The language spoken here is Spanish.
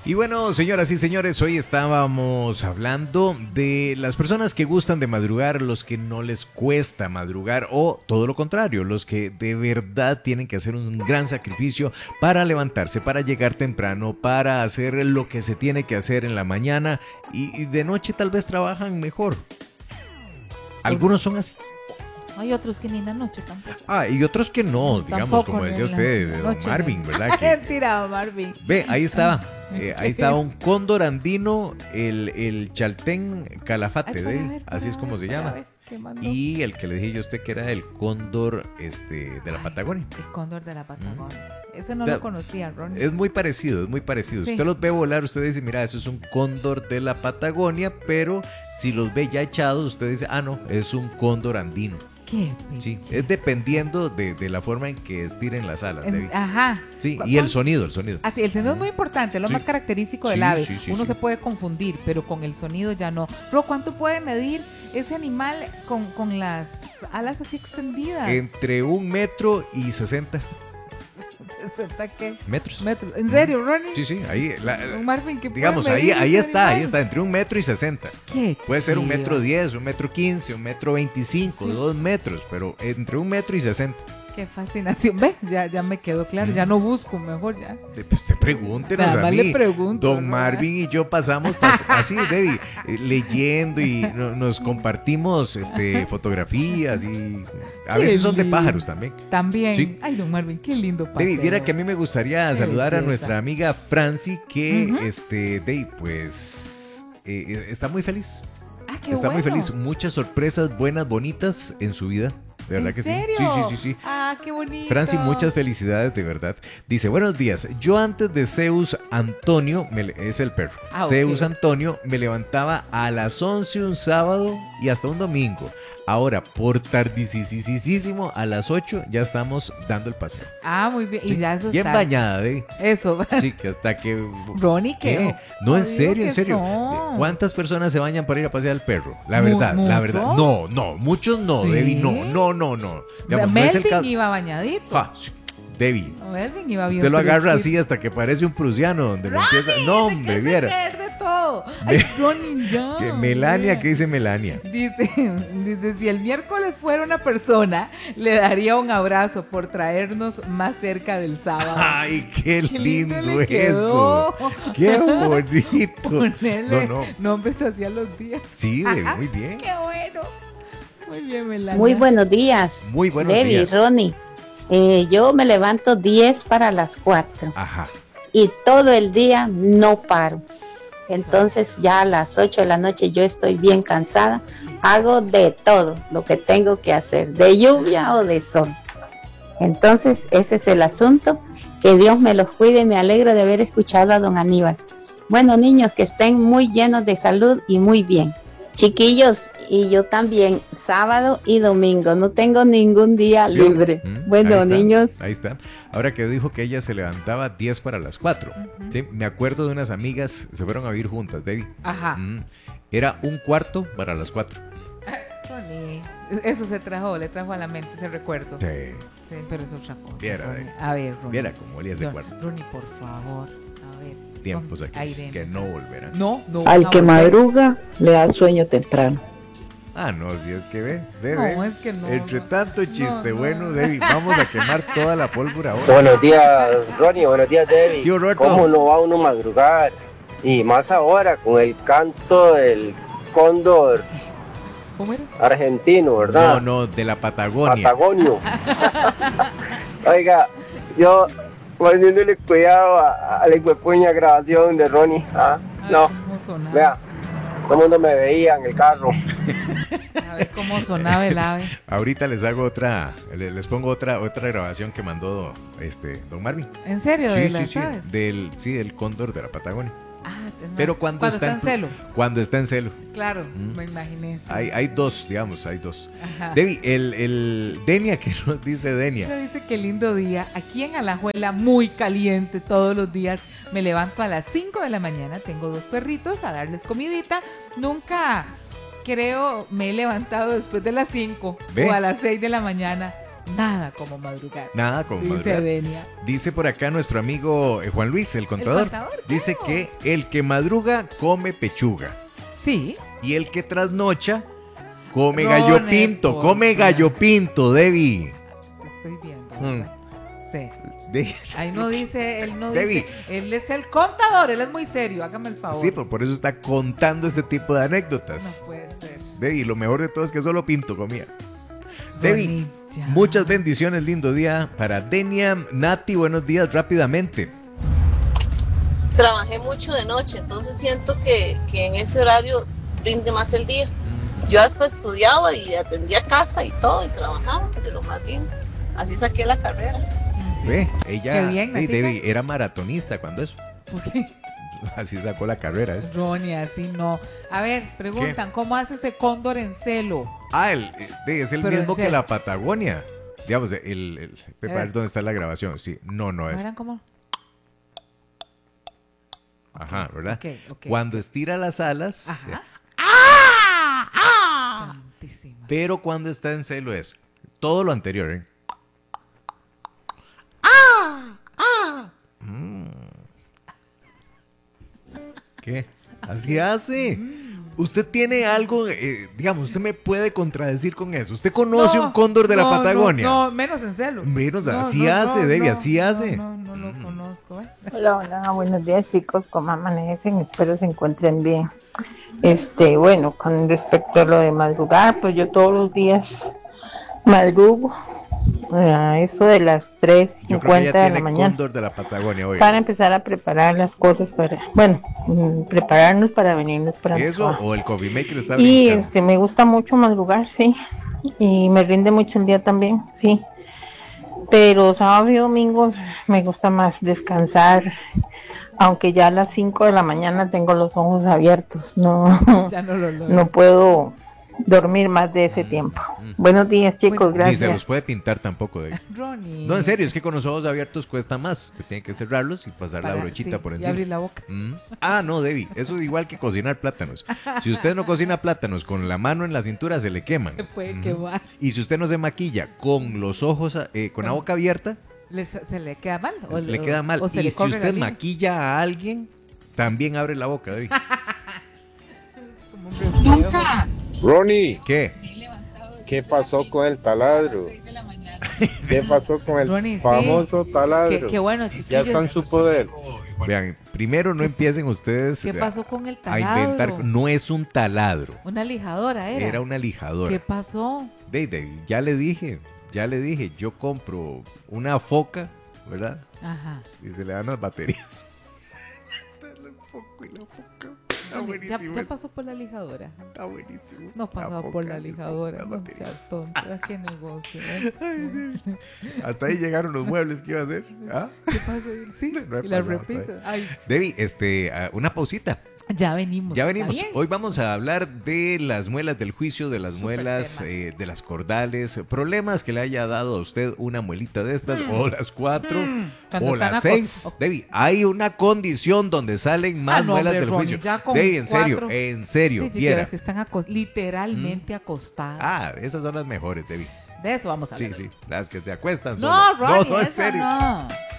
Y bueno, señoras y señores, hoy estábamos hablando de las personas que gustan de madrugar, los que no les cuesta madrugar o todo lo contrario, los que de verdad tienen que hacer un gran sacrificio para levantarse, para llegar temprano, para hacer lo que se tiene que hacer en la mañana y de noche tal vez trabajan mejor. Algunos son así. Hay otros que ni en la noche tampoco. Y otros que no, digamos, Tampoco como decía en la usted, don noche, Marvin, no. ¿verdad? Mentira, Marvin. Ve, ahí estaba un cóndor andino, el chaltén calafate, Ay, para ver, así es como se llama. ver, ¿qué mandó? Y el que le dije yo a usted que era el cóndor de la Patagonia. El cóndor de la Patagonia. Ese no lo conocía, Ron. Es muy parecido, es muy parecido. Sí. Usted los ve volar, usted dice, mira, eso es un cóndor de la Patagonia, pero si los ve ya echados, usted dice, no, es un cóndor andino. Qué Sí, belleza. es dependiendo de la forma en que estiren las alas. Ajá. Sí, y el sonido. Así, el sonido es muy importante, es lo Sí. más característico Sí, del ave. sí, sí, Uno sí. se puede confundir, pero con el sonido ya no. Pero ¿cuánto puede medir ese animal con las alas así extendidas? Entre 1,60 ¿Qué? metros. Metros. ¿En serio, Ronnie? Sí, sí, ahí, Marvin, ¿qué puede digamos, ahí medir ese está, animal? entre 1,60 m. Qué Puede ser chiva. 1,10 m, 1,15 m, 1,25 m, 2 metros, pero entre 1,60 m. Qué fascinación. Ve, ya me quedó claro, ya no busco, mejor ya. Pues te pregúntenos Nada a más mí. le pregunto, Don ¿no? Marvin y yo pasamos así, Debbie, leyendo y nos compartimos fotografías y a Qué veces son de lindo. pájaros también. También. Sí. Ay, don Marvin, qué lindo paseo. Debbie, viera que a mí me gustaría Qué saludar a belleza. nuestra amiga Franci que, Ujú. Debbie, pues está muy feliz. Qué Está muy bueno. feliz. Muchas sorpresas buenas, bonitas en su vida. De verdad ¿En que serio? sí. Sí. Qué bonito. Franci, muchas felicidades, de verdad. Dice, buenos días. Yo antes de Zeus Antonio, es el perro. Ok. Zeus Antonio me levantaba a las 11 un sábado y hasta un domingo. Ahora, por tardisísimo, a las 8 ya estamos dando el paseo. Muy bien. Y Sí, ya eso bien está. bañada, ¿eh? Eso. Sí, que hasta que... Ronnie, ¿qué? No, en jodido serio, en que serio. son. ¿Cuántas personas se bañan para ir a pasear al perro? La Mu- verdad, la verdad. ¿muchos? No, muchos no, ¿Sí? Debbie, no. Digamos, no es el Melvin caso. iba bañadito. Sí, Debbie, Melvin iba bien. usted lo agarra fresquito. así hasta que parece un prusiano donde lo Ronnie, empieza... No, ¿de hombre, qué viera. se pierde todo? Ay, Ronnie, ya. Melania, ¿qué ¿qué dice Melania? Dice, si el miércoles fuera una persona, le daría un abrazo por traernos más cerca del sábado. Ay, qué lindo le eso. quedó. Qué bonito. Ponerle No. nombres hacia los días. Sí, Debbie, muy bien. Qué bueno. Muy bien, Melania. Muy buenos días. Muy buenos Debbie, días. Ronnie. Yo me levanto 10 para las 4 Ajá. y todo el día no paro. Entonces ya a las 8 de la noche yo estoy bien cansada. Hago de todo lo que tengo que hacer, de lluvia o de sol. Entonces ese es el asunto. Que Dios me los cuide y me alegro de haber escuchado a don Aníbal. Bueno, niños, que estén muy llenos de salud y muy bien. Chiquillos, y yo también, sábado y domingo, no tengo ningún día libre. Bueno, ahí está, niños. Ahí está. Ahora que dijo que ella se levantaba 10 para las 4. ¿Sí? Me acuerdo de unas amigas, se fueron a vivir juntas, Debbie. Ajá. Era 1/4 para las 4. Ronnie, eso le trajo a la mente ese recuerdo. Sí. Sí, pero es otra cosa. Viera, Ronnie. Debbie. A ver, Ronnie. Viera cómo olía ese cuarto. Ronnie, por favor. A ver. Tiempos pon aquí aire. que no volverán. No. Al no, que no, madruga le da sueño temprano. No, si es que ve. No, es que no. Entre no. tanto chiste No. bueno, Debbie, vamos a quemar toda la pólvora ahora. Buenos días, Ronnie. Buenos días, Debbie. Tío Roberto. ¿Cómo no va uno a madrugar? Y más ahora con el canto del cóndor ¿Cómo era? argentino, ¿verdad? No, de la Patagonia. Patagonio. Oiga, yo poniéndole cuidado a la hijuepuña grabación de Ronnie. No, ¿Cómo sonaba? vea, todo el mundo me veía en el carro. A ver cómo sonaba el ave. Ahorita les hago les pongo otra grabación que mandó don Marvin. ¿En serio? ¿De Sí, las sí, aves? Del cóndor de la Patagonia. Es más, Pero cuando está en celo. Cuando está en celo. Claro, me imaginé. Sí. Hay dos, digamos, hay dos. Ajá. Debbie, el Denia, ¿qué nos dice Denia? Ella dice que lindo día. Aquí en Alajuela, muy caliente todos los días. Me levanto a las 5 de la mañana. Tengo 2 perritos a darles comidita. Nunca, creo, me he levantado después de las 5 ¿Ve? o a las 6 de la mañana. Nada como madrugar. Nada como Dice madrugar. Denia. Dice por acá nuestro amigo Juan Luis, el contador. contador, Dice claro. que el que madruga come pechuga. Sí. Y el que trasnocha come Rone, gallo pinto. por Come Dios. gallo pinto, Debbie. Estoy viendo. Mm. Sí. De- Ahí no dice, él no Debbie. dice, él es el contador, él es muy serio, hágame el favor. Sí, por eso está contando este tipo de anécdotas. No puede ser. Debbie, lo mejor de todo es que solo pinto comía. Debbie, Bonita. muchas bendiciones, lindo día para Denia. Nati, buenos días rápidamente. Trabajé mucho de noche, entonces siento que en ese horario rinde más el día. Yo hasta estudiaba y atendía casa y todo y trabajaba de lo más bien. Así saqué la carrera. Ve, ella Qué bien, Natica. Debbie, era maratonista cuando eso. ¿Por qué? Así sacó la carrera. ¿eh? Ronnie, así no. A ver, preguntan, ¿cómo hace ese cóndor en celo? Ah, es el Pero mismo en que serio. la Patagonia. Digamos, para ver dónde está la grabación. Sí, no ¿No es. eran como? Ajá, ¿verdad? Ok. Cuando estira las alas, Ajá. Santísima. pero cuando está en celo es todo lo anterior, ¿eh? ¿Qué? Así hace. Usted tiene algo, digamos, usted me puede contradecir con eso. ¿Usted conoce No, un cóndor de la no, Patagonia? No, menos en celo. Menos, así hace, Debbie, así hace. No lo conozco. Hola, hola, buenos días chicos, ¿cómo amanecen? Espero se encuentren bien. Bueno, con respecto a lo de madrugar, pues yo todos los días madrugo a eso de las Yo creo que 3:50 ella de la tiene mañana cóndor de la Patagonia hoy. para empezar a preparar las cosas prepararnos para venirnos para el ¿Eso trabajo. o el coffee maker está Y brincando? me gusta mucho madrugar, sí, y me rinde mucho el día también, sí. Pero sábado y domingo me gusta más descansar, aunque ya a las 5 de la mañana tengo los ojos abiertos, Ya no lo logro. no puedo dormir más de ese tiempo. Buenos días chicos, Bueno, Ni se los gracias. puede pintar tampoco. Ronnie. No, en serio, es que con los ojos abiertos cuesta más. Usted tiene que cerrarlos y pasar la Para- brochita sí, por y encima. abrir la boca. Ah, no, Debbie, eso es igual que cocinar plátanos. Si usted no cocina plátanos con la mano en la cintura, se le queman. Se puede quemar. Y si usted no se maquilla con los ojos, con la boca abierta, ¿Se le queda mal? le queda mal. o se Y le si corre la usted línea? maquilla a alguien, también abre la boca, Debbie. Como un resfriado. Ronnie, ¿Qué? ¿qué pasó con el taladro? ¿Qué pasó con el Ronnie, sí. famoso taladro? Qué bueno, Ya está en chiquillos. su poder. Vean, primero no empiecen ustedes ¿Qué pasó con el a taladro? inventar. No es un taladro, Una lijadora era. era una lijadora. ¿Qué pasó? Debbie, ya le dije, yo compro una foca, ¿verdad? Ajá. Y se le dan las baterías. El foco y la foca. Está Ya, buenísimo. ya eso. pasó por la lijadora. Está buenísimo. No pasó por la lijadora. las No baterías. seas tonto. Qué negocio. ¿eh? Hasta ahí llegaron los muebles que iba a hacer. ¿Ah? ¿Qué pasó? Sí. No he y las pasado repisas. Ay, Debbie, una pausita. ya venimos. Ya ¿está venimos. bien? Hoy vamos a hablar de las muelas del juicio, de las Súper muelas, tema. de las cordales, problemas que le haya dado a usted una muelita de estas, o las 4, Cuando o están las aco- 6. Debbie, hay una condición donde salen más no, muelas hombre, del Ronnie, juicio. ya con Debbie, en serio, 4. en serio, Sí, siquiera viera. es que están literalmente acostadas. Ah, esas son las mejores, Debbie. De eso vamos a Sí, hablar. sí, las que se acuestan No, solo. Ronnie, no, en eso serio. no.